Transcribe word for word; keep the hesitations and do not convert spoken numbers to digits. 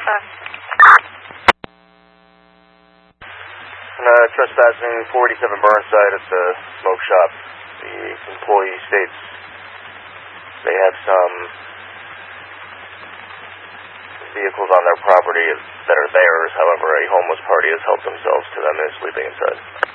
Alpha. Uh, trespassing forty-seven Burnside at the smoke shop. The employee states they have some vehicles on their property that are theirs. However, a homeless party has helped themselves to them and is sleeping inside.